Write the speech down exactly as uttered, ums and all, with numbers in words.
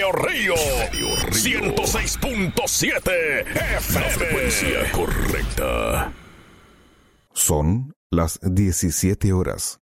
Estéreo Río. ciento seis punto siete F M. La frecuencia correcta. Son las diecisiete horas